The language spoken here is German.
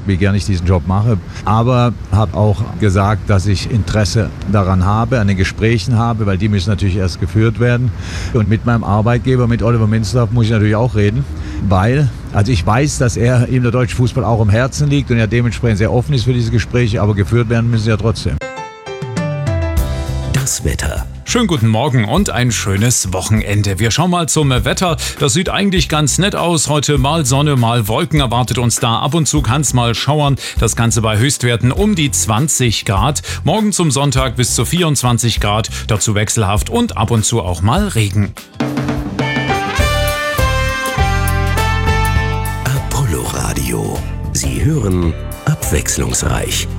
wie gern ich diesen Job mache. Aber habe auch gesagt, dass ich Interesse daran habe, an den Gesprächen habe, weil die müssen natürlich erst geführt werden. Und mit meinem Arbeitgeber, mit Oliver Minzlaff, muss ich natürlich auch reden, weil, also ich weiß, dass ihm der deutsche Fußball auch am Herzen liegt und er dementsprechend sehr offen ist für diese Gespräche, aber geführt werden müssen sie ja trotzdem. Das Wetter. Schönen guten Morgen und ein schönes Wochenende. Wir schauen mal zum Wetter. Das sieht eigentlich ganz nett aus. Heute mal Sonne, mal Wolken erwartet uns da. Ab und zu kann es mal schauern. Das Ganze bei Höchstwerten um die 20 Grad. Morgen zum Sonntag bis zu 24 Grad. Dazu wechselhaft und ab und zu auch mal Regen. Apollo Radio. Sie hören abwechslungsreich.